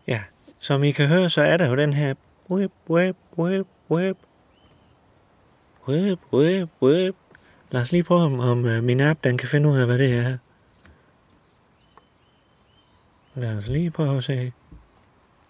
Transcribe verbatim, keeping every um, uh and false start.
Ja, som I kan høre, så er der jo den her web, web, web, web. Web, web, web. Lad os lige prøve, om, om uh, min app, den kan finde ud af, hvad det er. Lad os lige prøve at se.